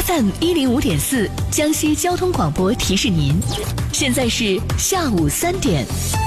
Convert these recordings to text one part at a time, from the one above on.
FM105.4江西交通广播提示您，现在是下午3点。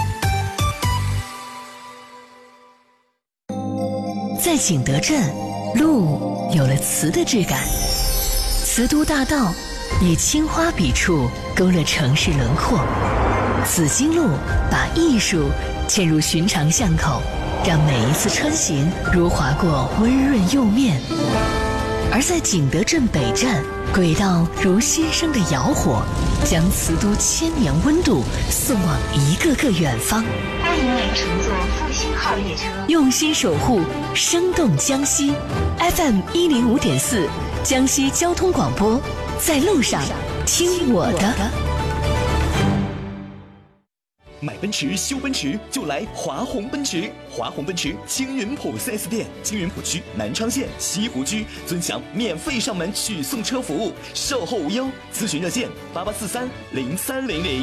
在景德镇，路有了瓷的质感，瓷都大道以青花笔触勾勒城市轮廓，紫荆路把艺术嵌入寻常巷口，让每一次穿行如划过温润釉面。而在景德镇北站，轨道如新生的窑火，将瓷都千年温度送往一个个远方。 欢迎您乘坐复兴号列车， 用心守护，生动江西。FM105.4江西交通广播，在路上听我的。 买奔驰修奔驰就来华宏奔驰，华宏奔驰青云浦 4S 店，青云浦区南昌县西湖区尊享免费上门取送车服务，售后无忧，咨询热线88430300。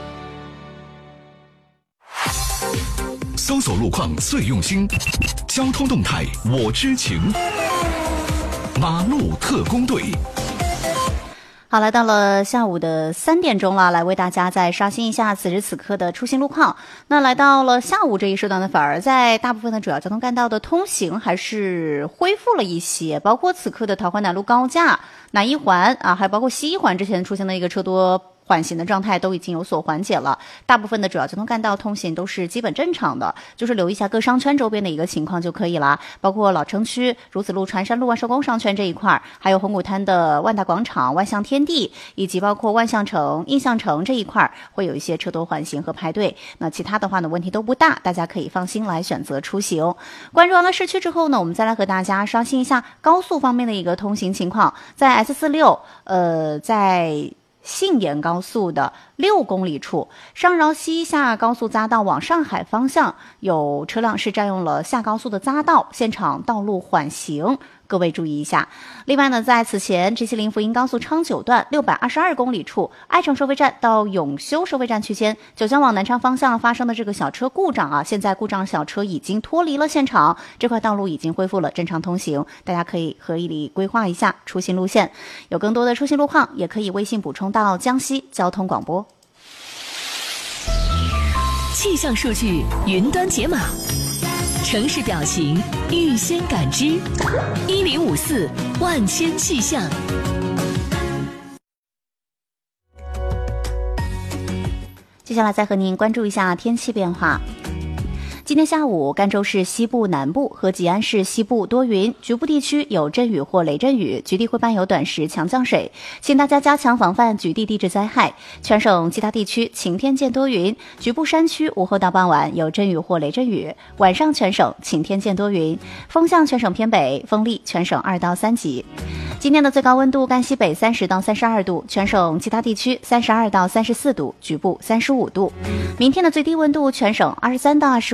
搜索路况最用心，交通动态我知情，马路特工队。 好，来到了下午的3点钟了，来为大家再刷新一下此时此刻的出行路况。那来到了下午这一时段呢，反而在大部分的主要交通干道的通行还是恢复了一些，包括此刻的桃花南路高架、南一环啊，还包括西一环之前出现的一个车多缓行的状态都已经有所缓解了，大部分的主要交通干道通行都是基本正常的，就是留意一下各商圈周边的一个情况就可以了，包括老城区、如子路、船山路、万寿宫商圈这一块，还有红谷滩的万达广场、万象天地，以及包括万象城、印象城这一块会有一些车多缓行和排队。那其他的话呢，问题都不大，大家可以放心来选择出行。关注完了市区之后呢，我们再来和大家刷新一下高速方面的一个通行情况。在 S46，在信延高速的6公里处，上饶西下高速匝道往上海方向，有车辆是占用了下高速的匝道，现场道路缓行，各位注意一下。另外呢，在此前G70福音高速昌九段622公里处，爱城收费站到永修收费站区间，九江往南昌方向发生的这个小车故障啊，现在故障小车已经脱离了现场，这块道路已经恢复了正常通行，大家可以合理规划一下出行路线。有更多的出行路况，也可以微信补充到江西交通广播。 气象数据云端解码，城市表情预先感知，1054万千气象。 接下来再和您关注一下天气变化。今天下午，甘州市西部、南部和吉安市西部多云，局部地区有阵雨或雷阵雨，局地会伴有短时强降水，请大家加强防范局地地质灾害。全省其他地区晴天见多云，局部山区午后到傍晚有阵雨或雷阵雨，晚上全省晴天见多云，风向全省偏北，风力全省2到3级。今天的最高温度，甘西北30到32度，全省其他地区32到34度，局部35度。明天的最低温度，全省23到25